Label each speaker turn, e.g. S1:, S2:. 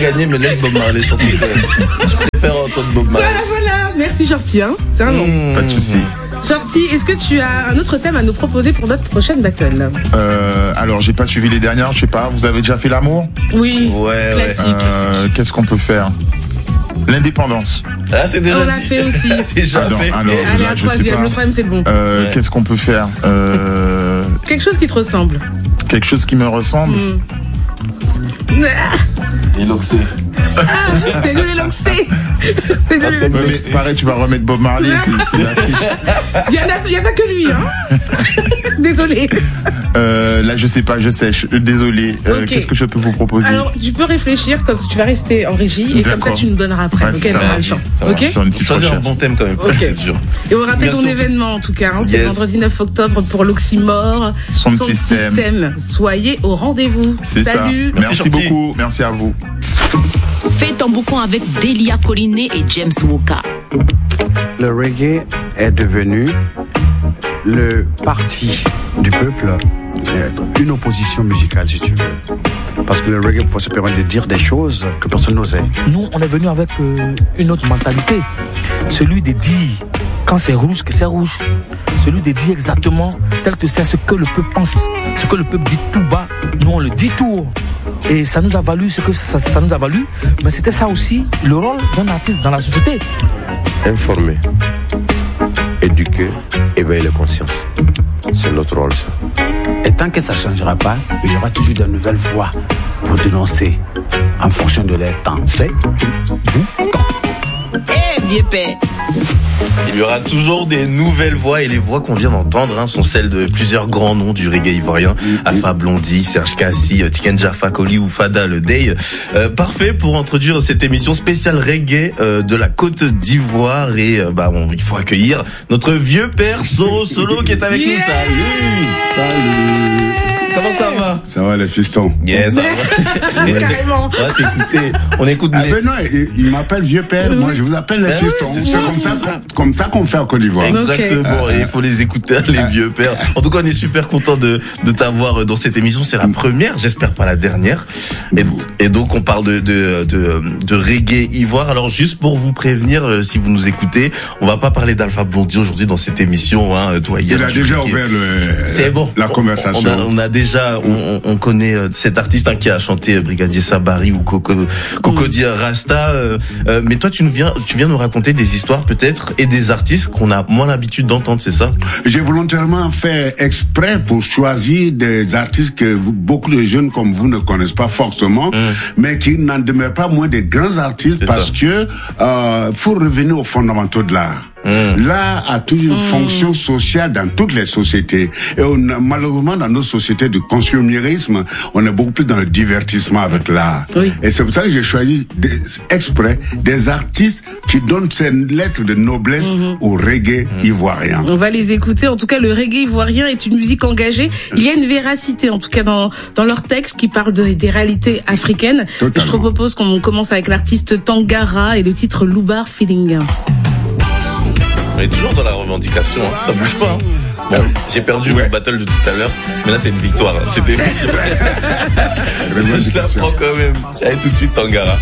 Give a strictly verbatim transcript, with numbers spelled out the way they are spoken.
S1: gagner, mais laisse Bob Marley surtout. Je préfère entendre Bob Marley.
S2: Voilà, voilà. Merci Shorty. Hein. C'est un nom.
S1: Mmh.
S3: Pas de souci.
S2: Shorty, est-ce que tu as un autre thème à nous proposer pour notre prochaine battle?
S3: Euh, alors, j'ai pas suivi les dernières, je sais pas. Vous avez déjà fait l'amour?
S2: Oui.
S1: Ouais, ouais.
S2: Classique.
S3: Euh, Qu'est-ce qu'on peut faire? L'indépendance.
S1: Ah, c'est déjà
S2: On l'a
S1: dit.
S2: fait aussi.
S1: déjà
S3: Alors,
S1: fait.
S3: alors,
S2: Allez,
S3: là,
S2: un
S3: je sais
S2: troisième.
S3: pas.
S2: Le troisième, c'est le bon.
S3: Euh,
S1: Ouais.
S3: Qu'est-ce qu'on peut faire? euh,
S2: Quelque chose qui te ressemble.
S3: Quelque chose qui me ressemble.
S2: Hmm.
S1: Et l'oxé.
S2: Ah, c'est nous les Loxé. C'est nous les
S3: Ouais,
S2: Loxé.
S3: mais pareil, tu vas remettre Bob Marley, c'est c'est l'affiche.
S2: Il n'y a, a pas que lui, hein. Désolé.
S3: Euh, là, je sais pas, je sèche. Euh, Désolé. Euh,
S2: Ok.
S3: Qu'est-ce que je peux vous proposer?
S2: Alors, tu peux réfléchir, comme tu vas rester en régie, et comme ça,
S3: D'accord.
S2: tu nous donneras après.
S3: Ouais,
S2: Ok,
S3: ça
S2: dans
S3: va,
S2: le champ.
S1: ça
S2: Ok.
S1: marche.
S3: Faire une petite
S1: Choisir un
S3: recherche.
S1: bon thème quand même.
S2: Ok.
S1: C'est dur.
S2: Et on rappelle
S1: Merci
S2: ton
S1: en tout-
S2: événement en tout cas, hein, c'est
S1: Yes.
S2: vendredi neuf octobre pour l'Oxymore.
S3: Son de système.
S2: Soyez au rendez-vous.
S3: C'est ça.
S2: Salut.
S1: Merci,
S3: Merci
S1: Shorty.
S3: beaucoup. Merci à vous.
S4: Fais ton boucan avec Delia Collinet et James Walker.
S5: Le reggae est devenu le parti du peuple, euh, une opposition musicale, si tu veux. Parce que le reggae peut se permettre de dire des choses que personne n'osait.
S6: Nous, on est venu avec euh, une autre mentalité. Celui de dire, quand c'est rouge, que c'est rouge. Celui de dire exactement tel que c'est ce que le peuple pense. Ce que le peuple dit tout bas, nous on le dit tout haut. Et ça nous a valu ce que ça, ça nous a valu. Mais c'était ça aussi le rôle d'un artiste dans la société.
S7: Informer, éduquer, éveiller les consciences. C'est notre rôle, ça.
S5: Et tant que ça ne changera pas, il y aura toujours de nouvelles voix pour dénoncer en fonction de leur temps. Fait
S4: Eh, vieux père.
S1: Il y aura toujours des nouvelles voix et les voix qu'on vient d'entendre hein, sont celles de plusieurs grands noms du reggae ivoirien. Alpha Blondy, Serge Kassi, Tikenja Fakoli ou Fada Le Dey. Euh, parfait pour introduire cette émission spéciale reggae euh, de la Côte d'Ivoire et euh, bah bon, il faut accueillir notre vieux père Soro Solo qui est avec
S2: Yeah.
S1: nous. Salut. Salut. Comment ça va?
S8: Ça va les fistons?
S1: Yes, ça va.
S2: Carrément.
S1: On va t'écouter. On écoute
S8: Ah
S1: les...
S8: ben non, il, il m'appelle vieux père, moi je vous appelle les
S1: Ah oui,
S8: fistons.
S1: c'est
S8: c'est
S1: ça,
S8: comme
S1: c'est
S8: ça,
S1: ça.
S8: qu'on- comme ça qu'on fait en Côte d'Ivoire.
S1: Exactement, et il faut les écouter, les vieux pères. En tout cas, on est super content de, de t'avoir dans cette émission. C'est la première, j'espère pas la dernière. Et, et donc, on parle de, de, de, de reggae ivoire. Alors, juste pour vous prévenir, euh, si vous nous écoutez, on va pas parler d'Alpha Blondy aujourd'hui dans cette émission. Hein, toi,
S8: Il a
S1: du
S8: déjà
S1: reggae.
S8: ouvert le,
S1: C'est bon.
S8: la conversation.
S1: On a, on a déjà, on, on connaît euh, cet artiste hein, qui a chanté Brigadier Sabari ou Coco, Cocody Rasta. Euh, euh, mais toi, tu nous viens, tu viens nous raconter des histoires peut-être et des artistes qu'on a moins l'habitude d'entendre, c'est ça?
S8: J'ai volontairement fait exprès pour choisir des artistes que vous- beaucoup de jeunes comme vous ne connaissent pas forcément,
S1: Mmh.
S8: mais qui n'en demeurent pas moins des grands artistes
S1: C'est
S8: parce
S1: ça.
S8: que euh, faut revenir aux fondamentaux de l'art.
S1: Mmh.
S8: L'art a toujours une fonction sociale dans toutes les sociétés. Et on a, malheureusement, dans nos sociétés de consumérisme, on est beaucoup plus dans le divertissement avec l'art.
S2: Oui.
S8: Et c'est pour ça que j'ai choisi des, exprès des artistes qui donnent ces lettres de noblesse au reggae ivoirien.
S2: On va les écouter. En tout cas, le reggae ivoirien est une musique engagée. Il y a une véracité, en tout cas, dans, dans leurs textes qui parlent de, des réalités africaines.
S8: Totalement.
S2: Je te propose qu'on commence avec l'artiste Tangara et le titre Loubar Feeling.
S1: On est toujours dans la revendication, hein. Ça bouge pas. Hein. Bon, j'ai perdu
S8: Ouais.
S1: mon battle de tout à l'heure, mais là c'est une victoire. Hein. C'était. Je la prends quand même. Allez tout de suite Tangara.